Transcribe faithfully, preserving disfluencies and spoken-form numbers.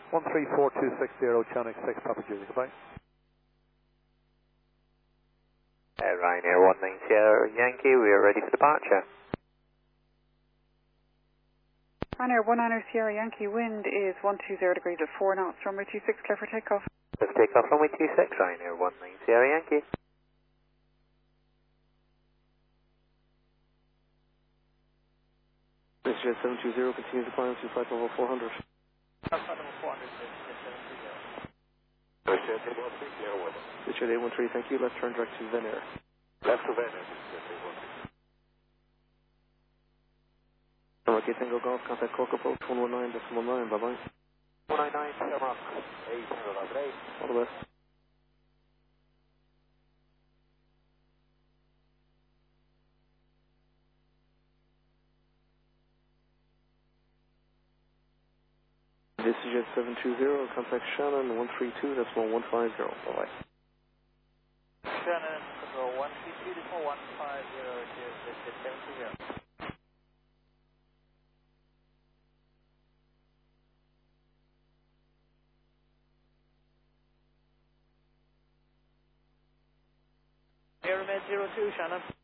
one three four two six zero, Channel six, Papa Julie, goodbye. Uh, Ryanair one nine Sierra Yankee, we are ready for departure. Ryanair one nine Sierra Yankee, wind is one two zero degrees at four knots, runway two six, clear for takeoff. Let's take off runway two six, Ryanair one nine Sierra Yankee. This is seven two zero, continue to climb to flight level four hundred. Flight level four hundred, this is seven two zero. This is eight one three, thank you. Left turn direct to Venair. Left to Venair. Okay, Tango Golf, contact Cork approach one one nine, decimal nine, bye bye. one nine nine, Shamrock, eight zero eight. All the best. This is Jet seven two zero, contact Shannon one three two, decimal one five zero, bye bye. Shannon, control one three two, decimal one five zero, Jet seven two zero. Aeromed zero two, Shannon.